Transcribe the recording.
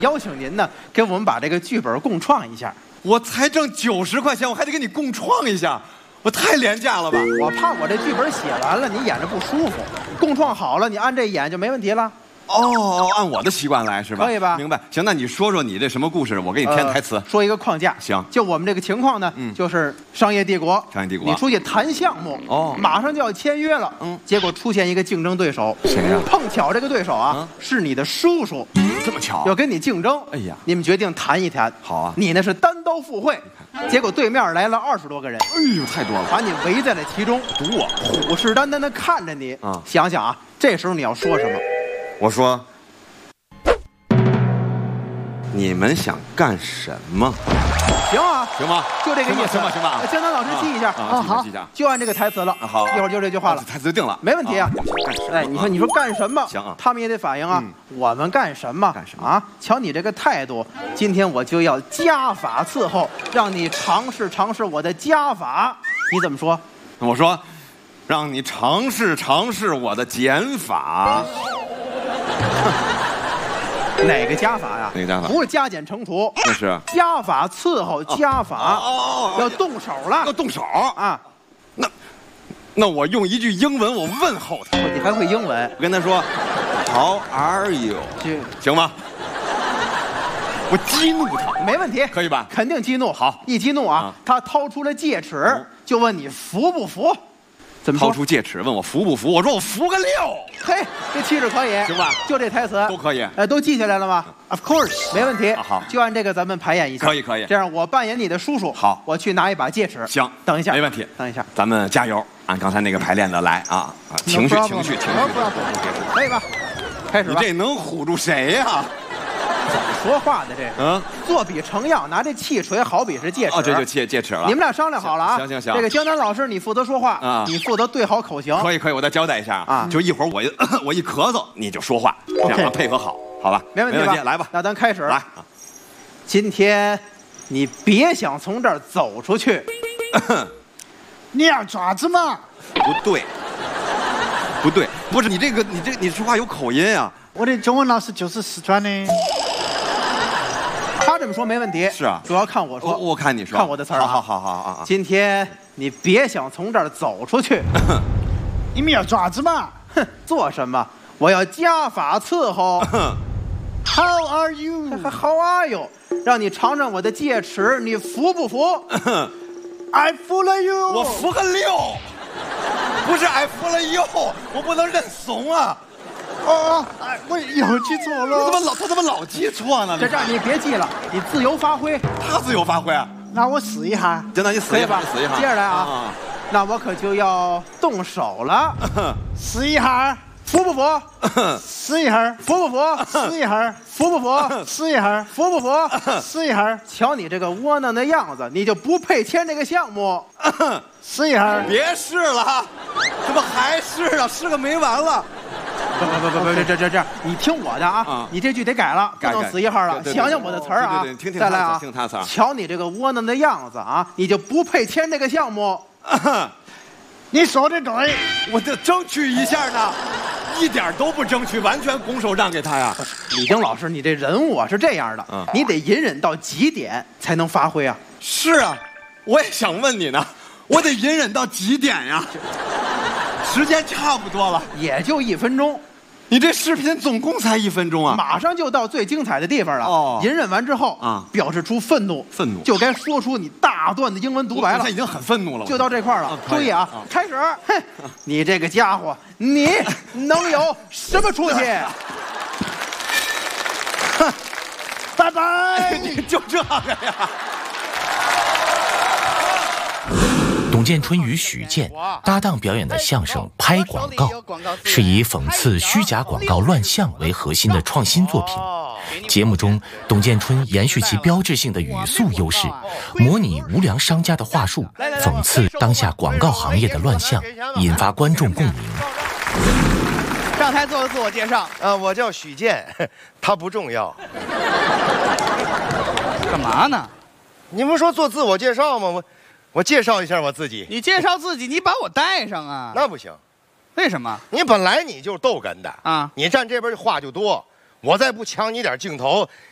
邀请您呢，给我们把这个剧本共创一下。 我才挣90块钱，我还得给你共创一下，我太廉价了吧？ 我怕我这剧本写完了，你演着不舒服。共创好了，你按这演就没问题了。 哦，按我的习惯来是吧？ 可以吧？ 明白。行，那你说说你这什么故事，我给你填台词。 说一个框架。 行， 就我们这个情况呢，就是商业帝国。 商业帝国， 你出去谈项目，马上就要签约了。结果出现一个竞争对手。 谁呀？ 碰巧这个对手啊，是你的叔叔。 这么巧？ 要跟你竞争。 哎呀， 你们决定谈一谈。 好啊。 你呢是单刀赴会，结果对面来了20多个人。 哎呦，太多了， 把你围在了其中， 堵我， 虎视眈眈的看着你。想想啊，这时候你要说什么？ 我说。你们想干什么？ 行啊， 行吗？ 就这个意思。 行吧。 江南老师记一下啊，好， 就按这个台词了。 好， 一会儿就这句话了， 台词就定了， 没问题啊。哎，你说干什么？ 行啊， 他们也得反应啊。我们干什么？ 干什么啊？瞧你这个态度，今天我就要家法伺候，让你尝试尝试我的家法。你怎么说？ 我说，让你尝试尝试我的减法。 哪个加法呀？ 哪个加法？ 不是加减乘除， 那是加法伺候加法。要动手了， 要动手啊！ 那我用一句英文我问候他。 你还会英文？ 我跟他说 ，How are you？ 行吗？我激怒他， 没问题， 可以吧？ 肯定激怒。 好， 一激怒啊，他掏出了戒尺，就问你服不服？怎么掏出戒尺问我服不服？我说我服个6。 嘿，这气质可以， 行吧？ 就这台词都可以。 都记下来了吗 ？Of course， 没问题。 好， 就按这个咱们排演一下。 可以。 这样我扮演你的叔叔。 好， 我去拿一把戒尺。 行， 等一下， 没问题。 等一下， 咱们加油，按刚才那个排练的来啊！情绪。 可以吧？开始吧。 你这能唬住谁呀？ 怎么说话的这个？作比成样，拿这气锤好比是戒尺。 这就戒尺了。 你们俩商量好了啊？ 行。 这个江南老师，你负责说话啊，你负责对好口型。 可以，我再交代一下啊，就一会儿我一咳嗽你就说话，这样配合好，好吧？ 没问题吧？ 来吧， 那咱开始。 来， 今天你别想从这儿走出去。 你要爪子吗？ 不对，不是你说话有口音啊。 我的中文老师就是四川的。 他这么说没问题。 是啊， 主要看我说。 我看你说。 看我的词儿啊。 好啊。 今天你别想从这儿走出去。 你们要爪子吗？ 哼，做什么？我要家法伺候。 How are you？ How are you？ 让你尝尝我的戒尺，你服不服 ？I 服了 you。 我服个6，不是 I 服了6，我不能认怂啊。 我又记错了。 他怎么老记错呢？ 这你别记了，你自由发挥。 他自由发挥啊？ 那我试一下。 真的，你试一下。 接着来啊，那我可就要动手了。 试一下。 服不服？ 试一下。 服不服？ 试一下。 服不服？ 试一下。 服不服？ 试一下。 瞧你这个窝囊的样子，你就不配签这个项目。 试一下。 别试了，怎么还试啊？试个没完了。 不，这样，你听我的啊！你这句得改了，不能死一号了。想想我的词儿啊！ 听再来啊！ 听他词儿。 瞧你这个窝囊的样子啊，你就不配签这个项目。 你说的对， 我得争取一下呢，一点都不争取，完全拱手让给他呀。 李菁老师，你这人物啊是这样的，你得隐忍到几点才能发挥啊？ 是啊，我也想问你呢，我得隐忍到几点呀？时间差不多了， 也就1分钟。 你这视频总共才1分钟啊！ 马上就到最精彩的地方了。隐忍完之后表示出愤怒，就该说出你大段的英文独白了。 他已经很愤怒了， 就到这块了。注意啊，开始！哼，你这个家伙，你能有什么出息？ 哼，拜拜！ 你就这个呀？ 董建春与许健搭档表演的相声《拍广告》，是以讽刺虚假广告乱象为核心的创新作品。节目中，董建春延续其标志性的语速优势，模拟无良商家的话术，讽刺当下广告行业的乱象，引发观众共鸣。 上台做个自我介绍。 我叫许健，他不重要。 干嘛呢？ 你们说做自我介绍吗？我介绍一下我自己。 你介绍自己，你把我带上啊？ 那不行。 为什么？ 你本来你就是逗哏的啊， 你站这边话就多，我再不抢你点镜头，